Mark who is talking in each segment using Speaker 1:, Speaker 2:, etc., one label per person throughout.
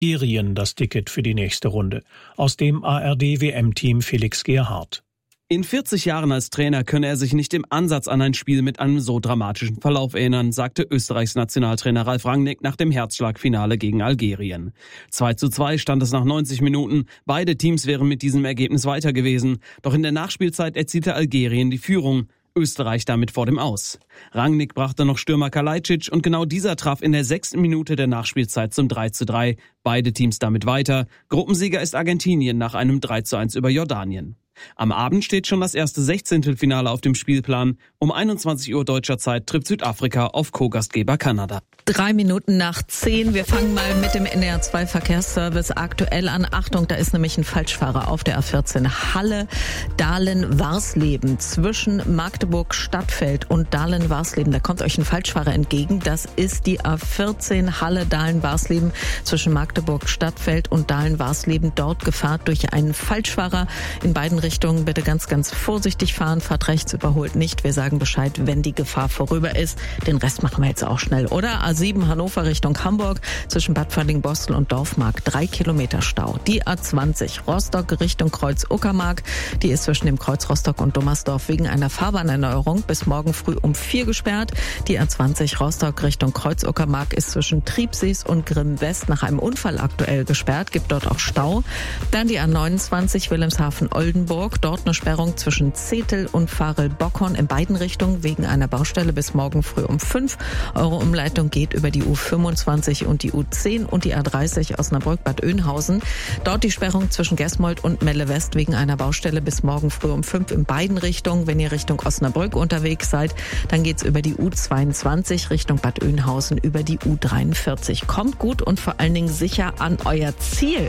Speaker 1: Algerien das Ticket für die nächste Runde. Aus dem ARD-WM-Team Felix Gerhardt.
Speaker 2: In 40 Jahren als Trainer könne er sich nicht im Ansatz an ein Spiel mit einem so dramatischen Verlauf erinnern, sagte Österreichs Nationaltrainer Ralf Rangnick nach dem Herzschlagfinale gegen Algerien. 2:2 stand es nach 90 Minuten. Beide Teams wären mit diesem Ergebnis weiter gewesen. Doch in der Nachspielzeit erzielte Algerien die Führung. Österreich damit vor dem Aus. Rangnick brachte noch Stürmer Kalajdzic und genau dieser traf in der 6. Minute der Nachspielzeit zum 3:3. Beide Teams damit weiter. Gruppensieger ist Argentinien nach einem 3:1 über Jordanien. Am Abend steht schon das erste 16. auf dem Spielplan. Um 21 Uhr deutscher Zeit trifft Südafrika auf Co-Gastgeber Kanada.
Speaker 3: 9:03. Wir fangen mal mit dem NDR2 Verkehrsservice aktuell an. Achtung, da ist nämlich ein Falschfahrer auf der A14 Halle-Dahlen-Warsleben zwischen Magdeburg-Stadtfeld und Dahlen-Warsleben. Da kommt euch ein Falschfahrer entgegen. Das ist die A14 Halle-Dahlen-Warsleben zwischen Magdeburg-Stadtfeld und Dahlen-Warsleben. Dort Gefahr durch einen Falschfahrer. In beiden Richtungen bitte ganz, ganz vorsichtig fahren. Fahrt rechts, überholt nicht. Wir sagen Bescheid, wenn die Gefahr vorüber ist. Den Rest machen wir jetzt auch schnell, oder? A7 Hannover Richtung Hamburg zwischen Bad Völling-Bostel und Dorfmark 3 Kilometer Stau. Die A20 Rostock Richtung Kreuz Uckermark, die ist zwischen dem Kreuz Rostock und Dummersdorf wegen einer Fahrbahnerneuerung bis morgen früh um 4 gesperrt. Die A20 Rostock Richtung Kreuz Uckermark ist zwischen Triebsees und Grimm West nach einem Unfall aktuell gesperrt, gibt dort auch Stau. Dann die A29 Wilhelmshaven-Oldenburg, dort eine Sperrung zwischen Zetel und Varel-Bockhorn in beiden Richtungen wegen einer Baustelle bis morgen früh um 5. Eure Umleitung geht über die U25 und die U10 und die A30 Osnabrück-Bad Oeynhausen. Dort die Sperrung zwischen Gesmold und Melle West wegen einer Baustelle bis morgen früh um 5 in beiden Richtungen. Wenn ihr Richtung Osnabrück unterwegs seid, dann geht's über die U22 Richtung Bad Oeynhausen über die U43. Kommt gut und vor allen Dingen sicher an euer Ziel.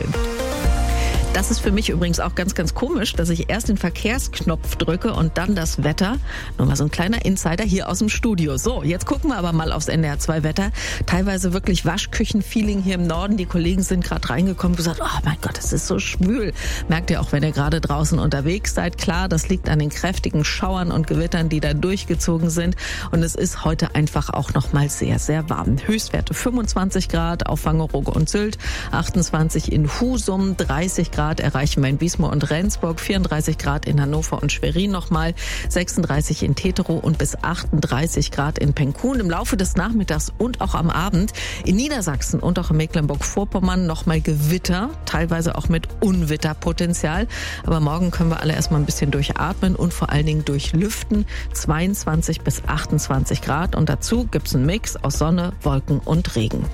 Speaker 3: Das ist für mich übrigens auch ganz, ganz komisch, dass ich erst den Verkehrsknopf drücke und dann das Wetter. Nur mal so ein kleiner Insider hier aus dem Studio. So, jetzt gucken wir aber mal aufs NDR2 Wetter. Teilweise wirklich Waschküchen-Feeling hier im Norden. Die Kollegen sind gerade reingekommen und gesagt, oh mein Gott, es ist so schwül. Merkt ihr auch, wenn ihr gerade draußen unterwegs seid. Klar, das liegt an den kräftigen Schauern und Gewittern, die da durchgezogen sind. Und es ist heute einfach auch noch mal sehr, sehr warm. Höchstwerte 25 Grad auf Wangerooge und Sylt, 28 in Husum, 30 Grad erreichen wir in Wismar und Rendsburg, 34 Grad in Hannover und Schwerin nochmal, 36 in Teterow und bis 38 Grad in Penkun. Im Laufe des Nachmittags und auch am Abend in Niedersachsen und auch in Mecklenburg-Vorpommern nochmal Gewitter, teilweise auch mit Unwetterpotenzial. Aber morgen können wir alle erstmal ein bisschen durchatmen und vor allen Dingen durchlüften. 22 bis 28 Grad und dazu gibt's einen Mix aus Sonne, Wolken und Regen.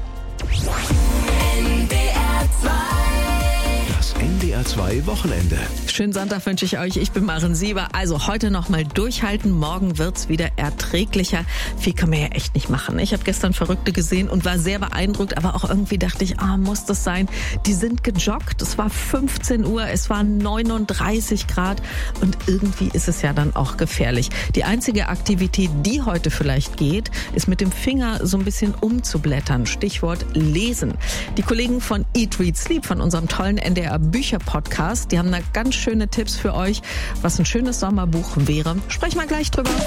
Speaker 4: NDR2 Wochenende.
Speaker 3: Schönen Sonntag wünsche ich euch. Ich bin Maren Sieber. Also heute nochmal durchhalten. Morgen wird's wieder erträglicher. Viel kann man ja echt nicht machen. Ich habe gestern Verrückte gesehen und war sehr beeindruckt, aber auch irgendwie dachte ich, muss das sein? Die sind gejoggt. Es war 15 Uhr, es waren 39 Grad und irgendwie ist es ja dann auch gefährlich. Die einzige Aktivität, die heute vielleicht geht, ist mit dem Finger so ein bisschen umzublättern. Stichwort Lesen. Die Kollegen von Eat, Read, Sleep, von unserem tollen NDR Bücher-Podcast, die haben da ganz schöne Tipps für euch, was ein schönes Sommerbuch wäre. Sprechen wir gleich drüber.